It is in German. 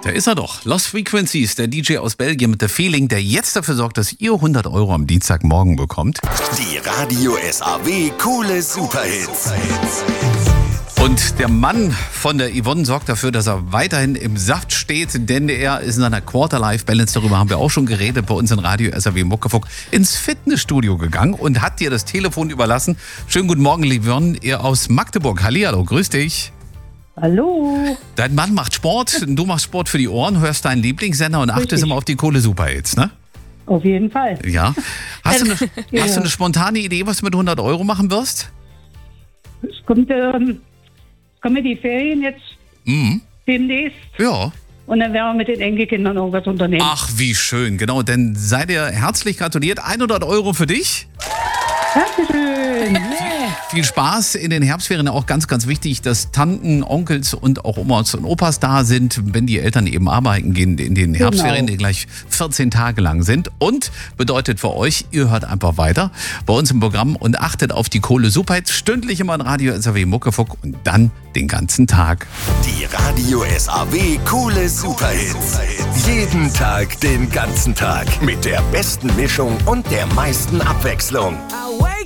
Da ist er doch. Lost Frequencies, der DJ aus Belgien mit The Feeling, der jetzt dafür sorgt, dass ihr 100 Euro am Dienstagmorgen bekommt. Die Radio SAW Coole Superhits. Und der Mann von der Yvonne sorgt dafür, dass er weiterhin im Saft steht, denn er ist in seiner Quarter-Life-Balance, darüber haben wir auch schon geredet, bei uns in Radio SAW Muckefuck, ins Fitnessstudio gegangen und hat dir das Telefon überlassen. Schönen guten Morgen, Yvonne, ihr aus Magdeburg. Hallihallo, grüß dich. Hallo. Dein Mann macht Sport, du machst Sport für die Ohren, hörst deinen Lieblingssender und achtest immer auf die Coole Superhits, ne? Auf jeden Fall. Ja. Hast du eine spontane Idee, was du mit 100 Euro machen wirst? Es kommen die Ferien jetzt demnächst. Ja. Und dann werden wir mit den Enkelkindern irgendwas unternehmen. Ach, wie schön. Genau, dann sei dir herzlich gratuliert. 100 Euro für dich. Dankeschön. Viel Spaß in den Herbstferien. Auch ganz, ganz wichtig, dass Tanten, Onkels und auch Omas und Opas da sind, wenn die Eltern eben arbeiten gehen in den Herbstferien, die gleich 14 Tage lang sind. Und bedeutet für euch, ihr hört einfach weiter bei uns im Programm und achtet auf die Coole Superhits. Stündlich immer in Radio SAW Muckefuck und dann den ganzen Tag. Die Radio SAW Coole Superhits. Jeden Tag, den ganzen Tag. Mit der besten Mischung und der meisten Abwechslung.